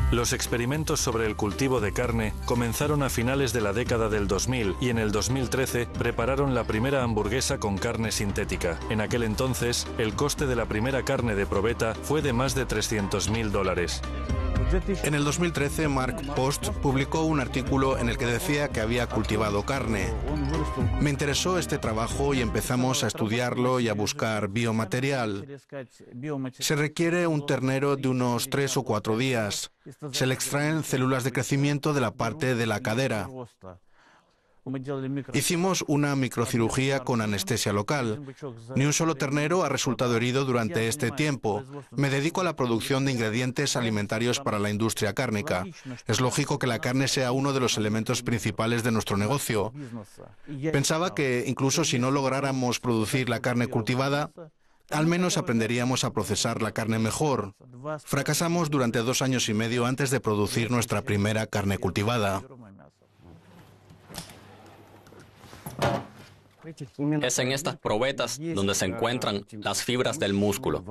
Los experimentos sobre el cultivo de carne comenzaron a finales de la década del 2000 y en el 2013 prepararon la primera hamburguesa con carne sintética. En aquel entonces, el coste de la primera carne de probeta fue de más de $300.000. En el 2013, Mark Post publicó un artículo en el que decía que había cultivado carne. Me interesó este trabajo y empezamos a estudiarlo y a buscar biomaterial. Se requiere un ternero de unos 3 o 4 días. Se le extraen células de crecimiento de la parte de la cadera. Hicimos una microcirugía con anestesia local. Ni un solo ternero ha resultado herido durante este tiempo. Me dedico a la producción de ingredientes alimentarios para la industria cárnica. Es lógico que la carne sea uno de los elementos principales de nuestro negocio. Pensaba que incluso si no lográramos producir la carne cultivada, al menos aprenderíamos a procesar la carne mejor. Fracasamos durante 2 años y medio antes de producir nuestra primera carne cultivada. Es en estas probetas donde se encuentran las fibras del músculo.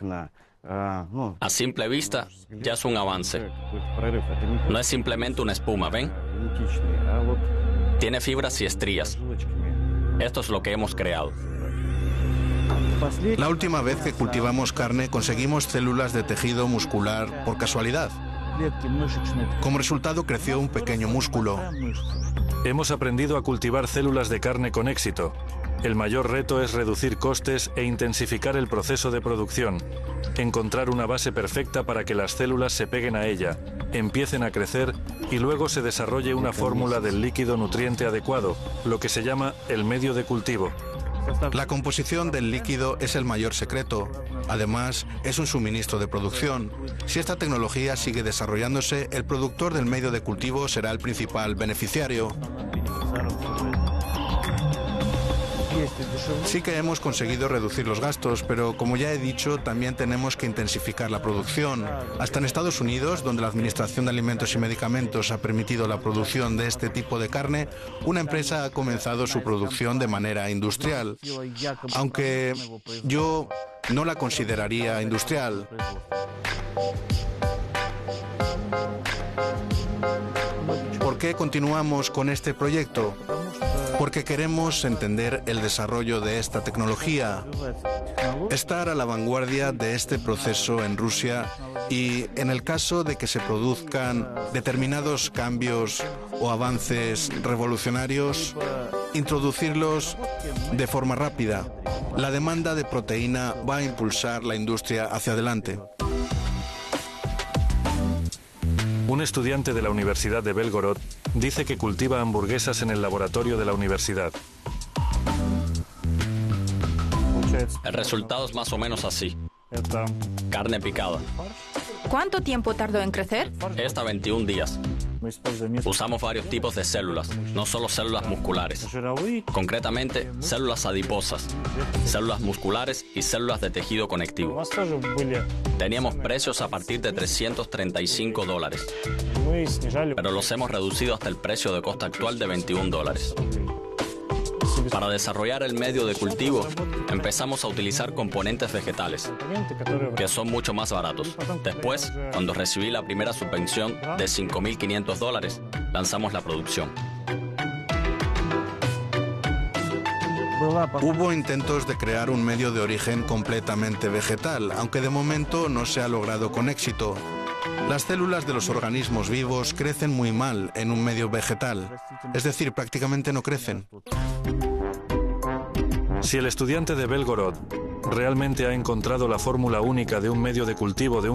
A simple vista, ya es un avance. No es simplemente una espuma, ¿ven? Tiene fibras y estrías. Esto es lo que hemos creado. La última vez que cultivamos carne conseguimos células de tejido muscular por casualidad. Como resultado creció un pequeño músculo. Hemos aprendido a cultivar células de carne con éxito. El mayor reto es reducir costes e intensificar el proceso de producción. Encontrar una base perfecta para que las células se peguen a ella, empiecen a crecer y luego se desarrolle una fórmula del líquido nutriente adecuado, lo que se llama el medio de cultivo. La composición del líquido es el mayor secreto. Además, es un suministro de producción. Si esta tecnología sigue desarrollándose, el productor del medio de cultivo será el principal beneficiario. Sí que hemos conseguido reducir los gastos, pero como ya he dicho, también tenemos que intensificar la producción. Hasta en Estados Unidos, donde la Administración de Alimentos y Medicamentos ha permitido la producción de este tipo de carne, una empresa ha comenzado su producción de manera industrial, aunque yo no la consideraría industrial. ¿Por qué continuamos con este proyecto? Porque queremos entender el desarrollo de esta tecnología, estar a la vanguardia de este proceso en Rusia y, en el caso de que se produzcan determinados cambios o avances revolucionarios, introducirlos de forma rápida. La demanda de proteína va a impulsar la industria hacia adelante. Un estudiante de la Universidad de Belgorod dice que cultiva hamburguesas en el laboratorio de la universidad. El resultado es más o menos así. Carne picada. ¿Cuánto tiempo tardó en crecer? Esta 21 días. Usamos varios tipos de células, no solo células musculares. Concretamente, células adiposas, células musculares y células de tejido conectivo. Teníamos precios a partir de $335, pero los hemos reducido hasta el precio de costa actual de $21. Para desarrollar el medio de cultivo, empezamos a utilizar componentes vegetales, que son mucho más baratos. Después, cuando recibí la primera subvención de $5.500, lanzamos la producción. Hubo intentos de crear un medio de origen completamente vegetal, aunque de momento no se ha logrado con éxito. Las células de los organismos vivos crecen muy mal en un medio vegetal, es decir, prácticamente no crecen. Si el estudiante de Belgorod realmente ha encontrado la fórmula única de un medio de cultivo de un